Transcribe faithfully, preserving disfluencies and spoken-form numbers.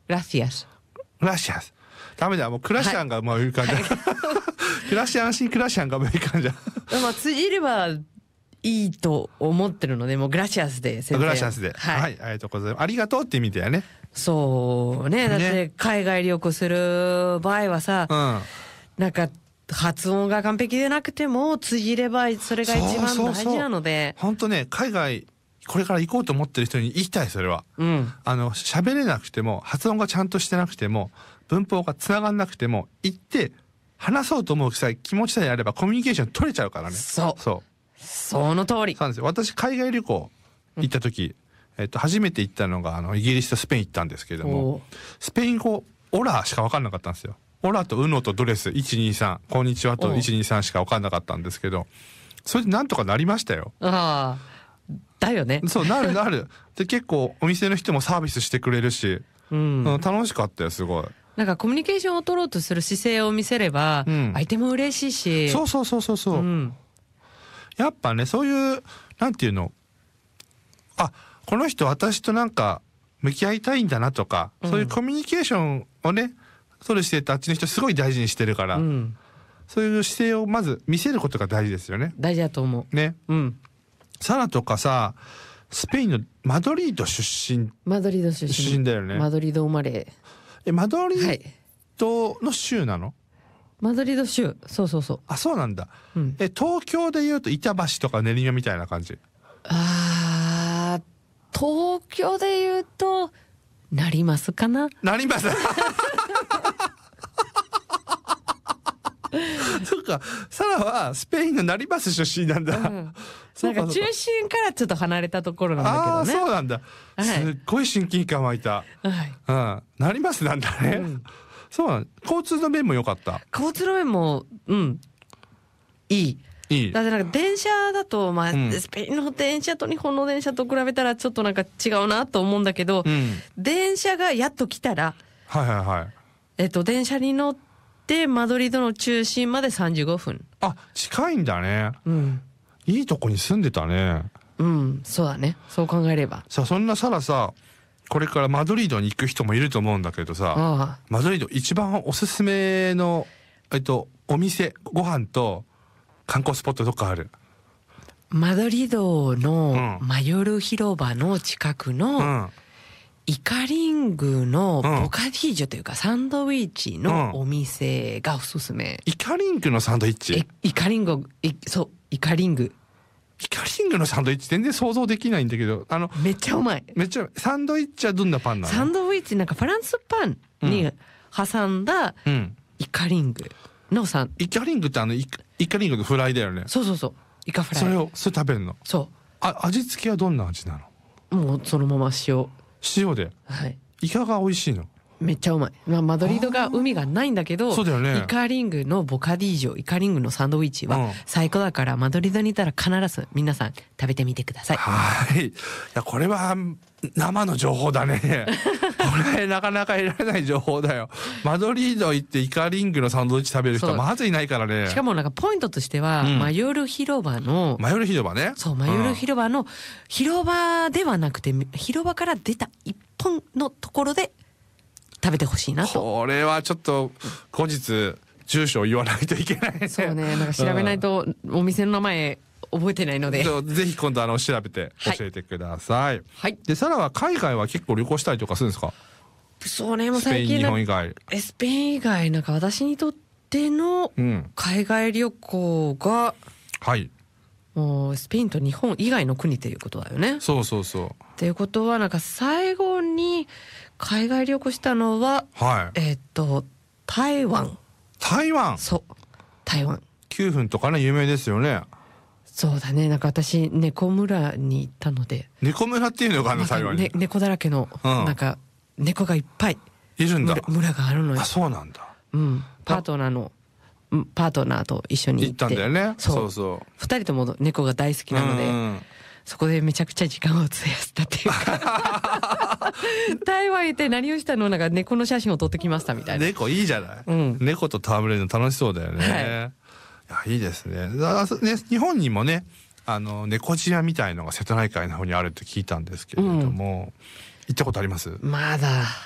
グラシアス。 グラシアス。ダメだ、もうクラシアンがもう浮かんじゃう、はい、クラシアンシークラシアンがもう浮かんじゃう。 まあ通じればいいと思ってるので、もうグラシアスで先生。 グラシアスで、はい、はい、ありがとうございます。ありがとうって意味だよね。 そうね、だって海外旅行する場合はさ、うん、なんか発音が完璧でなくても通じればそれが一番大事なので。 本当ね、海外これから行こうと思ってる人に言いたい、それは。うん、あの喋れなくても、発音がちゃんとしてなくても、文法がつながんなくても、行って話そうと思う気持ちさえあればコミュニケーション取れちゃうからね。 そうそうその通り。 そうなんですよ。私海外旅行行った時、うん、えっと初めて行ったのがあのイギリスとスペイン行ったんですけれども、スペイン語オラしか分かんなかったんですよ。オラとウノとドレスいちにさん、こんにちはといちにさんしか分かんなかったんですけど、それでなんとかなりましたよ。 ああ、だよね。 そうなるなる。で結構お店の人もサービスしてくれるし、うん、楽しかったよ、すごい。 なんかコミュニケーションを取ろうとする姿勢を見せれば、うん、相手も嬉しいし。 そうそうそうそうそう、うん、やっぱね、そういうなんていうの、あ、この人私となんか向き合いたいんだなとか、うん、そういうコミュニケーションをね取る姿勢ってあっちの人すごい大事にしてるから、うん、そういう姿勢をまず見せることが大事ですよね。 大事だと思うね。うん。サラとかさ、スペインのマドリード出身。 マドリード出身。 出身だよね。 マドリード生まれ。 え、マドリードの州なの？はい、 マドリード州。そうそうそう。 あ、そうなんだ。うん、え、東京でいうと板橋とか練馬みたいな感じ？ あー、東京でいうと成増かな。 成増。そっか、サラはスペインの成増出身なんだ。うん、 なんか中心からちょっと離れたところなんだけどね。ああ、 そうなんだ。はい、すっごい親近感湧いた。はい。うん。成増なんだね。うん、そうなん。交通の便も良かった。 交通の便も、うん。いい。いい。だってなんか電車だと、まあ、うん、スペインの電車と日本の電車と比べたらちょっとなんか違うなと思うんだけど、うん、電車がやっと来たら、 はいはいはい。 えっと、電車に乗って、でマドリードの中心までさんじゅうごふん。 あ、近いんだね。うん。いいとこに住んでたね。 うん、そうだね。そう考えれば。 さあ、そんなサラさ、これからマドリードに行く人もいると思うんだけどさ、ああ、マドリード一番おすすめのえっとお店、ご飯と観光スポットどっかある？ マドリードのマヨル広場の近くの、うん、イカリングのボカディージョというかサンドイッチのお店がおすすめ。 イカリングのサンドイッチ？ イカリング、そう、イカリング。 イカリングのサンドイッチ全然想像できないんだけど、あの、 めっちゃうまい。 めっちゃ、サンドイッチはどんなパンなの？ サンドイッチなんかフランスパンに挟んだイカリングのサン、うん、 イカリングってあのイカ、イカリングのフライだよね。 そうそうそう。イカフライ。 それを、それ食べるの？ そう。 あ、味付けはどんな味なの？もうそのまま塩。 塩で。 はい。 イカが美味しいの？ めっちゃうまい。まあ、マドリードが海がないんだけど、 そうだよね。 イカリングのボカディージョ、イカリングのサンドイッチは最高だから、うん、マドリードにいたら必ず皆さん食べてみてください。 はい。いや、これは生の情報だね。これなかなか得られない情報だよ。マドリード行ってイカリングのサンドイッチ食べる人まずいないからね。 しかもなんかポイントとしては、うん、マヨル広場の、 マヨル広場ね。 そう、マヨル広場の、広場ではなくて、広場から出た一本のところで、食べてほしいなと。 これはちょっと後日住所を言わないといけないね。 そうね、なんか調べないとお店の名前覚えてないので、 うん、ぜひ今度あの調べて教えてください。はい。でサラは海外は結構旅行したりとかするんですか？ そうね、もう最近スペイン、日本以外。スペイン以外なんか私にとっての海外旅行が、うん、はい。もうスペインと日本以外の国ということだよね。 そうそうそう。 っていうことはなんか最後に海外旅行したのは、はい、えっと台湾。 台湾。 そう、台湾。 きゅうふんとかね、有名ですよね。 そうだね、なんか私猫村に行ったので。 猫村っていうのがあるの台湾に。 ね、猫だらけの、うん、なんか猫がいっぱいいるんだ。 村, 村があるのよ。 あ、そうなんだ。 うん。パートナーのパートナーと一緒に行って行ったんだよね。そうそうそう。 二人とも猫が大好きなので、うん、そこでめちゃくちゃ時間を費やしたっていうか台湾行って何をしたの、なんか猫の写真を撮ってきましたみたいな。 猫いいじゃない、うん、猫と戯れるの楽しそうだよね、はい、いやいいですね。だね、日本にもね、あの猫島みたいのが瀬戸内海の方にあるって聞いたんですけれども、うん、行ったことあります？ まだ